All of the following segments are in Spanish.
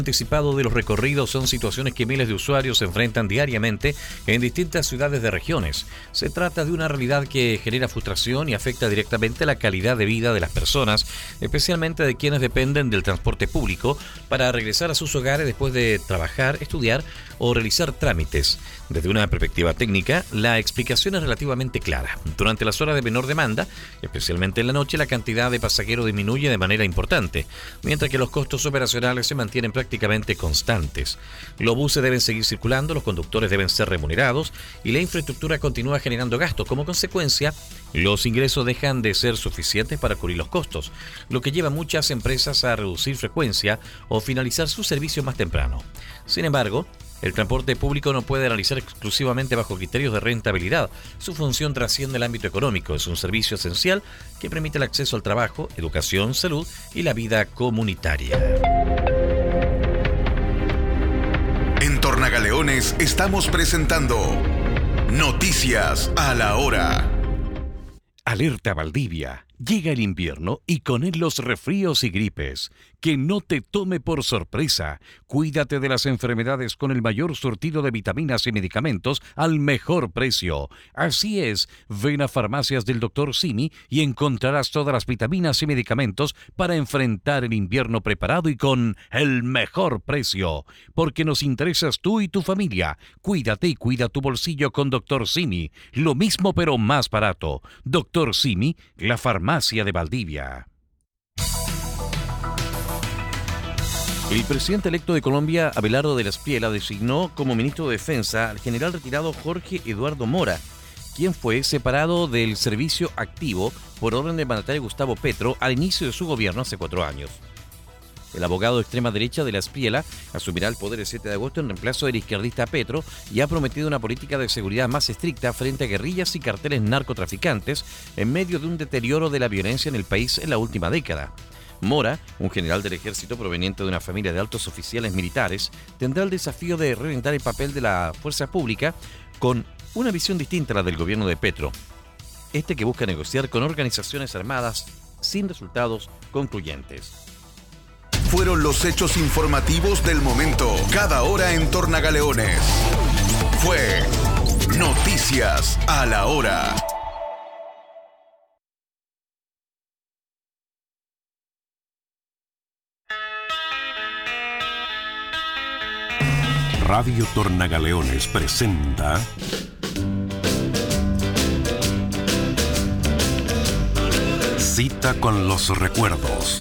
Anticipado de los recorridos son situaciones que miles de usuarios se enfrentan diariamente en distintas ciudades de regiones. Se trata de una realidad que genera frustración y afecta directamente la calidad de vida de las personas, especialmente de quienes dependen del transporte público para regresar a sus hogares después de trabajar, estudiar o realizar trámites. Desde una perspectiva técnica, la explicación es relativamente clara. Durante las horas de menor demanda, especialmente en la noche, la cantidad de pasajeros disminuye de manera importante, mientras que los costos operacionales se mantienen prácticamente constantes. Los buses deben seguir circulando, los conductores deben ser remunerados y la infraestructura continúa generando gastos. Como consecuencia, los ingresos dejan de ser suficientes para cubrir los costos, lo que lleva a muchas empresas a reducir frecuencia o finalizar su servicio más temprano. Sin embargo, el transporte público no puede analizar exclusivamente bajo criterios de rentabilidad. Su función trasciende el ámbito económico. Es un servicio esencial que permite el acceso al trabajo, educación, salud y la vida comunitaria. En Tornagaleones estamos presentando Noticias a la Hora. Alerta Valdivia. Llega el invierno y con él los resfríos y gripes. Que no te tome por sorpresa. Cuídate de las enfermedades con el mayor surtido de vitaminas y medicamentos al mejor precio. Así es, ven a Farmacias del Dr. Simi y encontrarás todas las vitaminas y medicamentos para enfrentar el invierno preparado y con el mejor precio. Porque nos interesas tú y tu familia. Cuídate y cuida tu bolsillo con Dr. Simi. Lo mismo pero más barato. Dr. Simi, la farmacia de Valdivia. El presidente electo de Colombia, Abelardo de la Espriella, designó como ministro de Defensa al general retirado Jorge Eduardo Mora, quien fue separado del servicio activo por orden del mandatario Gustavo Petro al inicio de su gobierno hace 4 años. El abogado de extrema derecha de la Espriella asumirá el poder el 7 de agosto en reemplazo del izquierdista Petro y ha prometido una política de seguridad más estricta frente a guerrillas y carteles narcotraficantes en medio de un deterioro de la violencia en el país en la última década. Mora, un general del ejército proveniente de una familia de altos oficiales militares, tendrá el desafío de reorientar el papel de la fuerza pública con una visión distinta a la del gobierno de Petro, que busca negociar con organizaciones armadas sin resultados concluyentes. Fueron los hechos informativos del momento, cada hora en Tornagaleones. Fue Noticias a la Hora. Radio Tornagaleones presenta Cita con los recuerdos.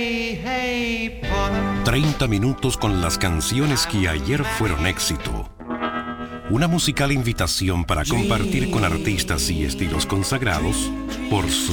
30 minutos con las canciones que ayer fueron éxito. Una musical invitación para compartir con artistas y estilos consagrados por su